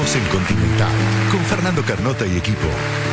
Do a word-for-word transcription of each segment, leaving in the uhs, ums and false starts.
Estamos en Continental, con Fernando Carnota y equipo.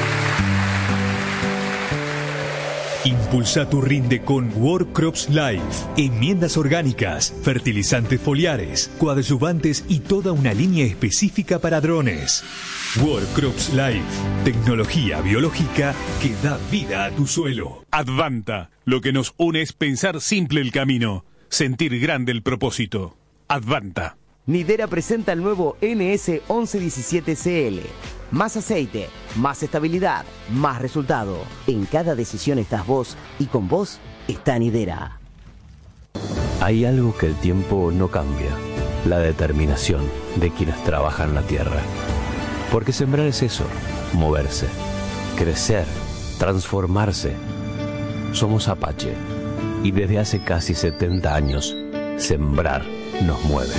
Impulsa tu rinde con World Crops Life. Enmiendas orgánicas, fertilizantes foliares, coadyuvantes y toda una línea específica para drones. World Crops Life. Tecnología biológica que da vida a tu suelo. Advanta. Lo que nos une es pensar simple el camino. Sentir grande el propósito. Advanta. Nidera presenta el nuevo N S once diecisiete C L. Más aceite, más estabilidad, más resultado. En cada decisión estás vos y con vos está Nidera. Hay algo que el tiempo no cambia. La determinación de quienes trabajan la tierra. Porque sembrar es eso, moverse, crecer, transformarse. Somos Apache y desde hace casi setenta años, sembrar nos mueve.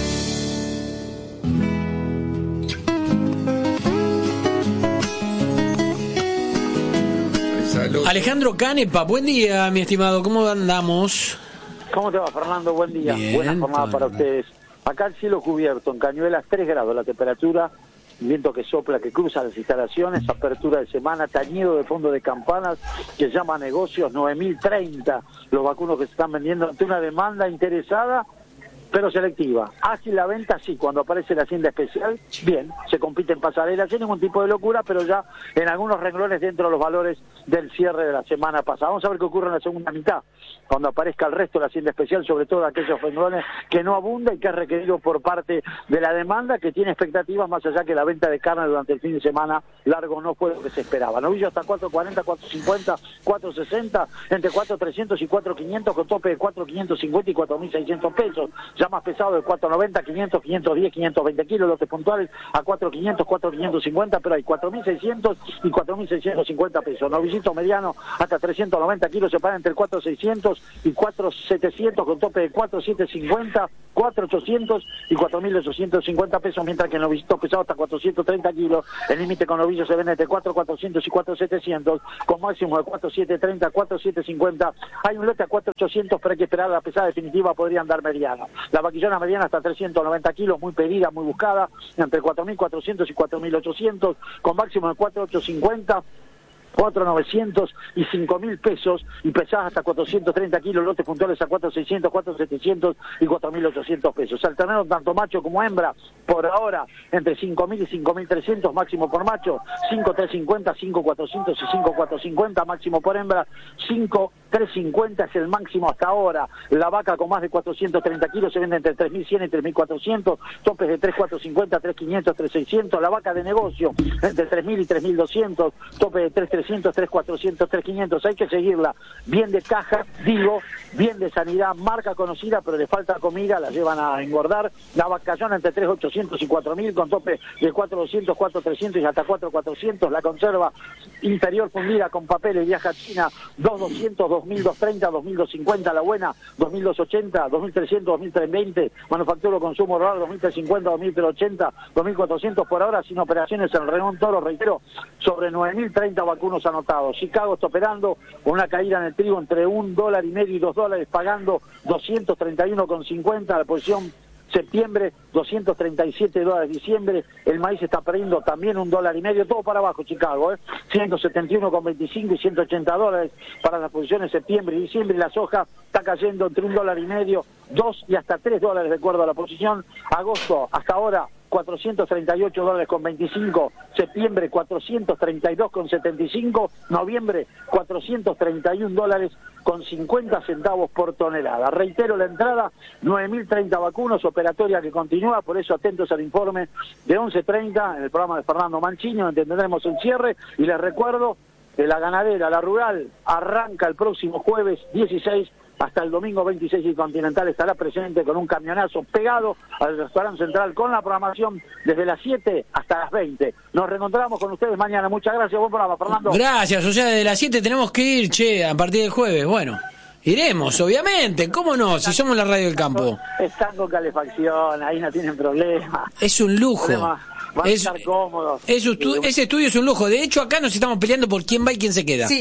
Alejandro Canepa, buen día, mi estimado, ¿cómo andamos? ¿Cómo te va, Fernando? Buen día. Bien, buena jornada para ustedes. Acá el cielo cubierto, en Cañuelas tres grados la temperatura, viento que sopla, que cruza las instalaciones, apertura de semana, tañido de fondo de campanas, que llama a negocios, nueve mil treinta los vacunos que se están vendiendo ante una demanda interesada, pero selectiva. Así la venta, sí, cuando aparece la hacienda especial, bien, se compite en pasarela, sin ningún tipo de locura, pero ya en algunos renglones dentro de los valores del cierre de la semana pasada. Vamos a ver qué ocurre en la segunda mitad, cuando aparezca el resto de la hacienda especial, sobre todo aquellos renglones que no abunda y que es requerido por parte de la demanda, que tiene expectativas más allá que la venta de carne durante el fin de semana largo no fue lo que se esperaba. Novillo hasta cuatro cuarenta, cuatro cincuenta, cuatro sesenta, entre cuatro trescientos y cuatro quinientos, con tope de cuatro quinientos cincuenta y cuatro mil seiscientos pesos. Ya más pesado de cuatro noventa, quinientos, quinientos diez, quinientos veinte kilos, lotes puntuales a cuatro quinientos, cuatro quinientos cincuenta, pero hay cuatro mil seiscientos y cuatro mil seiscientos cincuenta pesos. Novillito mediano hasta trescientos noventa kilos se paga entre cuatro seiscientos y cuatro setecientos, con tope de cuatro setecientos cincuenta, cuatro ochocientos y cuatro mil ochocientos cincuenta pesos, mientras que el novillito pesado hasta cuatrocientos treinta kilos, el límite con novillo se vende entre cuatro cuatrocientos y cuatro setecientos, con máximo de cuatro setecientos treinta, cuatro setecientos cincuenta. Hay un lote a cuatro ochocientos, pero hay que esperar la pesada definitiva, podrían dar mediano. La vaquillona mediana hasta trescientos noventa kilos, muy pedida, muy buscada, entre cuatro mil cuatrocientos y cuatro mil ochocientos, con máximo de cuatro ochocientos cincuenta, cuatro novecientos y cinco mil pesos, y pesadas hasta cuatrocientos treinta kilos, lotes puntuales a cuatro seiscientos, cuatro setecientos y cuatro mil ochocientos pesos. Alternado tanto macho como hembra, por ahora, entre cinco mil y cinco mil trescientos, máximo por macho, cinco trescientos cincuenta, cinco cuatrocientos y cinco cuatrocientos cincuenta, máximo por hembra, cinco trescientos cincuenta es el máximo hasta ahora. La vaca con más de cuatrocientos treinta kilos se vende entre tres mil cien y tres mil cuatrocientos, topes de tres mil cuatrocientos cincuenta, tres mil quinientos, tres mil seiscientos. La vaca de negocio entre tres mil y tres mil doscientos, tope de tres mil trescientos, tres mil cuatrocientos, tres mil quinientos. Hay que seguirla, bien de caja, digo, bien de sanidad, marca conocida, pero le falta comida, la llevan a engordar. La vacallona entre tres mil ochocientos y cuatro mil, con tope de cuatro mil doscientos, cuatro mil trescientos y hasta cuatro mil cuatrocientos. La conserva inferior fundida con papeles, viaja a China, dos mil doscientos, dos mil doscientos treinta, dos mil doscientos cincuenta, la buena, dos mil doscientos ochenta, dos mil trescientos, dos mil trescientos veinte, manufacturo, consumo rural, dos mil trescientos cincuenta, dos mil trescientos ochenta, dos mil cuatrocientos por ahora, sin operaciones en Renón Toro, reitero, sobre nueve mil treinta vacunos anotados. Chicago está operando con una caída en el trigo entre un dólar y medio y dos dólares, pagando doscientos treinta y uno con cincuenta, la posición septiembre, doscientos treinta y siete dólares diciembre, el maíz está perdiendo también un dólar y medio, todo para abajo Chicago, ¿eh? ciento setenta y uno con veinticinco y ciento ochenta dólares para las posiciones septiembre y diciembre, y la soja está cayendo entre un dólar y medio, dos y hasta tres dólares de acuerdo a la posición. Agosto, hasta ahora, cuatrocientos treinta y ocho dólares con veinticinco, septiembre cuatrocientos treinta y dos con setenta y cinco, noviembre cuatrocientos treinta y uno dólares con cincuenta centavos por tonelada. Reitero la entrada, nueve mil treinta vacunos, operatoria que continúa, por eso atentos al informe de once treinta en el programa de Fernando Mancini, donde tendremos el cierre, y les recuerdo que la ganadera, la rural, arranca el próximo jueves dieciséis, hasta el domingo veintiséis, y Continental estará presente con un camionazo pegado al restaurante central con la programación desde las siete hasta las veinte. Nos reencontramos con ustedes mañana. Muchas gracias. Buen programa, Fernando. Gracias. O sea, desde las siete tenemos que ir, che, a partir del jueves. Bueno, iremos, obviamente. ¿Cómo no? Si somos la radio del campo. Están con calefacción, ahí no tienen problema. Es un lujo. Problema. Van Es, a estar cómodos. es estu- ese estudio es un lujo. De hecho, acá nos estamos peleando por quién va y quién se queda. Sí.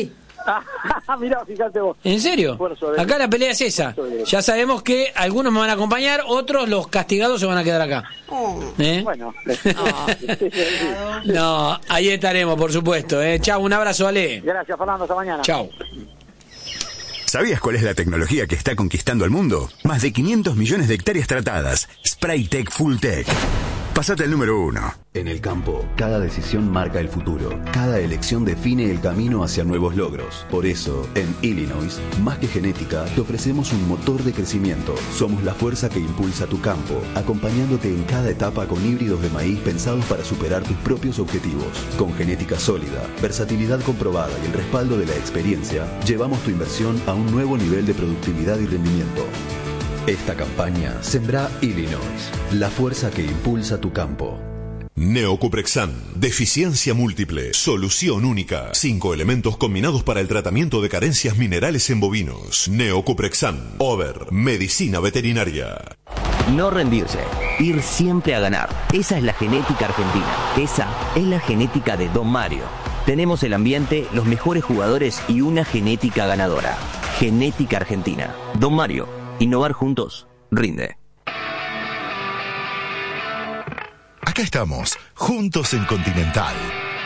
Mirá, fíjate vos. ¿En serio? De... Acá la pelea es esa. Ya sabemos que algunos me van a acompañar, otros, los castigados, se van a quedar acá. ¿Eh? Bueno. No, ahí estaremos, por supuesto. ¿eh? Chau, un abrazo, Ale. Gracias, Fernando. Hasta mañana. Chau. ¿Sabías cuál es la tecnología que está conquistando el mundo? Más de quinientos millones de hectáreas tratadas. Spraytec Fulltech. Pasate al número uno. En el campo, cada decisión marca el futuro. Cada elección define el camino hacia nuevos logros. Por eso, en Illinois, más que genética, te ofrecemos un motor de crecimiento. Somos la fuerza que impulsa tu campo, acompañándote en cada etapa con híbridos de maíz pensados para superar tus propios objetivos. Con genética sólida, versatilidad comprobada y el respaldo de la experiencia, llevamos tu inversión a un nuevo nivel de productividad y rendimiento. Esta campaña sembra Illinois, la fuerza que impulsa tu campo. Neocuprexan, deficiencia múltiple, solución única. Cinco elementos combinados para el tratamiento de carencias minerales en bovinos. Neocuprexan, Over, medicina veterinaria. No rendirse, ir siempre a ganar. Esa es la genética argentina. Esa es la genética de Don Mario. Tenemos el ambiente, los mejores jugadores y una genética ganadora. Genética argentina. Don Mario. Innovar juntos rinde. Acá estamos, juntos en Continental.